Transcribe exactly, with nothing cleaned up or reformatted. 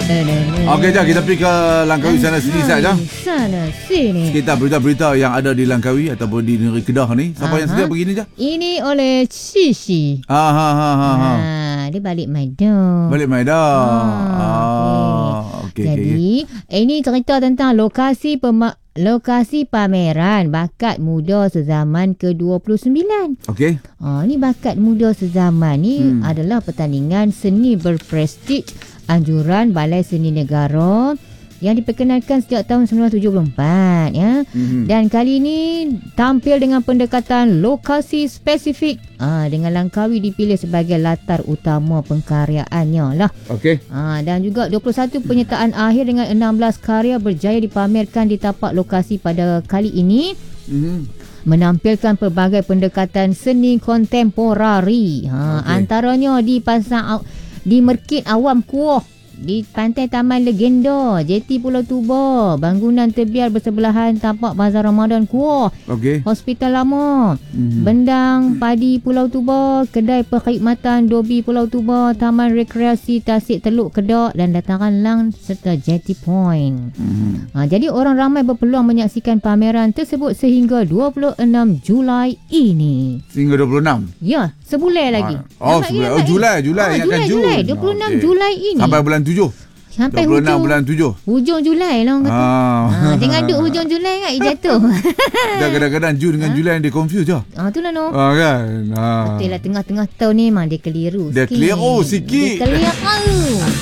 Okey, jom kita pergi ke Langkawi sana sini saja. Sana sini. Kita berita-berita yang ada di Langkawi ataupun di negeri Kedah ni. Siapa Aha. yang sedia begini je? Ini oleh Cici. Ah, ha, ha, ha, ha. Ah, dia balik Maidan. Balik Maidan. Ah, ah, okay. okey. Jadi, okay. ini cerita tentang lokasi pema- lokasi pameran bakat muda sezaman ke dua puluh sembilan. Okey. Ah, ni bakat muda sezaman ni hmm. adalah pertandingan seni berprestij anjuran Balai Seni Negara yang diperkenalkan sejak tahun sembilan belas tujuh puluh empat ya. Mm-hmm. Dan kali ini tampil dengan pendekatan lokasi spesifik ah, dengan Langkawi dipilih sebagai latar utama pengkaryaannya lah. Okey. Ah, dan juga dua puluh satu penyertaan akhir dengan enam belas karya berjaya dipamerkan di tapak lokasi pada kali ini. Mm-hmm. Menampilkan pelbagai pendekatan seni kontemporari. Ha, okay. Antaranya di pasar di Merkit Awam Kuoh, di Pantai Taman Legenda, J T Pulau Tuba, bangunan terbiar bersebelahan tapak Bazar Ramadan Kuoh, okay. Hospital Lama, mm-hmm. Bendang Padi Pulau Tuba, Kedai Perkhidmatan Dobi Pulau Tuba, Taman Rekreasi Tasik Teluk Kedah dan Dataran Lang serta Jetty Point. Mm-hmm. Ha, jadi orang ramai berpeluang menyaksikan pameran tersebut sehingga dua puluh enam Julai ini. Sehingga dua puluh enam? Ya, sebulan lagi. Oh, sebulan. Oh, Julai, Julai. Oh, Ingatkan Julai, Jun. Julai. dua puluh enam okay. Julai ini. Sampai bulan tujuh. Sampai dua puluh enam hujung bulan tujuh. Hujung Julai lah orang kata. Ah. Ha, jangan duduk hujung Julai kan, jatuh. Dah kadang-kadang Jun dengan ha? Julai dia confuse je. Ah, itulah no. Ah, kan. Ah. Betul lah, tengah-tengah tahun ni memang dia keliru dia sikit. Dia keliru sikit. Dia keliru.